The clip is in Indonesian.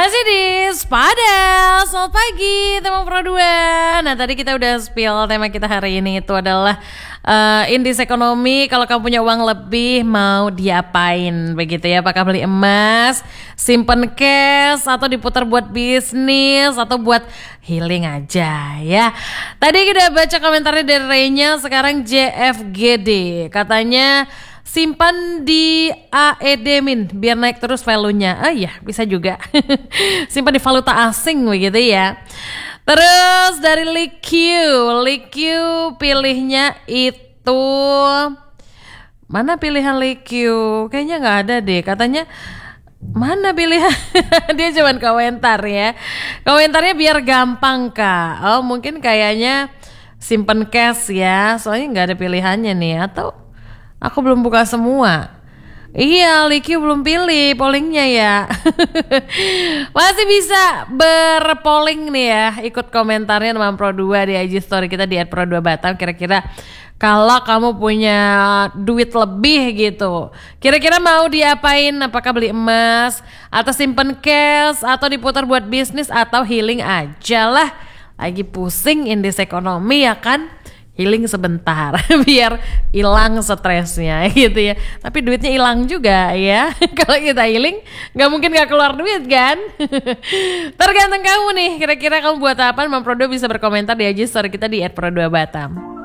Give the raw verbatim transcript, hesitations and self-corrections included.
Masih di Spada, selamat pagi teman Pro dua. Nah tadi kita udah spill tema kita hari ini itu adalah uh, Indis Ekonomi. Kalau kamu punya uang lebih mau diapain begitu ya? Apakah beli emas, simpen cash, atau diputar buat bisnis, atau buat healing aja ya. Tadi kita baca komentarnya dari Renya, sekarang J F G D katanya simpan di A E D min biar naik terus value-nya. Oh iya, bisa juga. Simpan di valuta asing begitu ya. Terus dari Liquid, Liquid pilihnya itu mana pilihan Liquid? Kayaknya nggak ada deh. Katanya mana pilihan? Dia cuman komentar ya. Komentarnya biar gampang kak. Oh mungkin kayaknya simpan cash ya. Soalnya nggak ada pilihannya nih. Atau aku belum buka semua. Iya, Liquid belum pilih pollingnya ya. Masih bisa berpolling nih ya. Ikut komentarnya teman Pro dua di I G story kita di at pro dua batam. Kira-kira kalau kamu punya duit lebih gitu, kira-kira mau diapain? Apakah beli emas, atau simpen cash, atau diputar buat bisnis, atau healing aja lah. Lagi pusing Indis Ekonomi ya kan? Healing sebentar biar hilang stresnya gitu ya. Tapi duitnya hilang juga ya. Kalau kita healing nggak mungkin nggak keluar duit kan. Tergantung kamu nih. Kira-kira kamu buat apa? Mam Pro dua bisa berkomentar di I G story kita di at pro dua batam.